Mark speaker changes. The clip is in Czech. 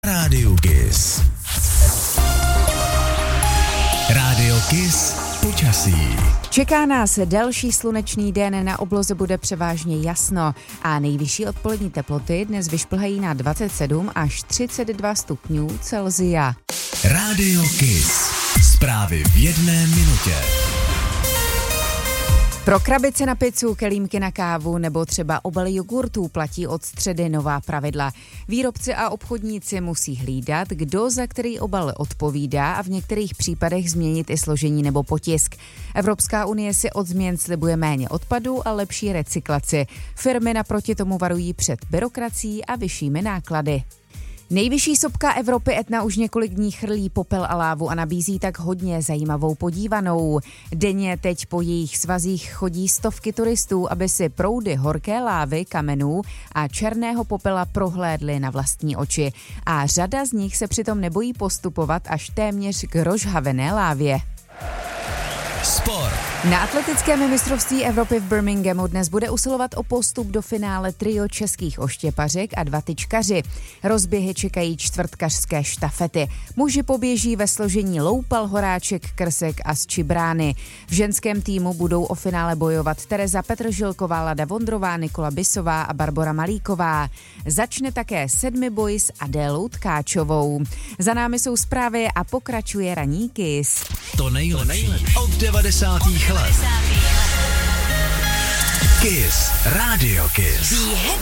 Speaker 1: Rádiu Kiss. Rádio Kiss počasí.
Speaker 2: Čeká nás delší slunečný den, na obloze bude převážně jasno a nejvyšší odpolední teploty dnes vyšplhají na 27 až 32 stupňů Celsia.
Speaker 1: Rádio Kiss. Zprávy v jedné minutě.
Speaker 2: Pro krabice na pizzu, kelímky na kávu nebo třeba obaly jogurtů platí od středy nová pravidla. Výrobci a obchodníci musí hlídat, kdo za který obal odpovídá a v některých případech změnit i složení nebo potisk. Evropská unie si od změn slibuje méně odpadů a lepší recyklaci. Firmy naproti tomu varují před byrokracií a vyššími náklady. Nejvyšší sopka Evropy Etna už několik dní chrlí popel a lávu a nabízí tak hodně zajímavou podívanou. Denně teď po jejich svazích chodí stovky turistů, aby si proudy horké lávy, kamenů a černého popela prohlédli na vlastní oči. A řada z nich se přitom nebojí postupovat až téměř k rozhavené lávě.
Speaker 1: Sport.
Speaker 2: Na atletickém mistrovství Evropy v Birminghamu dnes bude usilovat o postup do finále trio českých oštěpařek a dva tyčkaři. Rozběhy čekají čtvrtkařské štafety. Muži poběží ve složení Loupal, Horáček, Krsek a Střibrány. V ženském týmu budou o finále bojovat Tereza Petržilková, Lada Vondrová, Nikola Bisová a Barbora Malíková. Začne také sedmiboj s Adélou Tkáčovou. Za námi jsou zprávy a pokračuje ranní Kiss.
Speaker 1: To nejlepší od 90. let. Kiss. Rádio Kiss.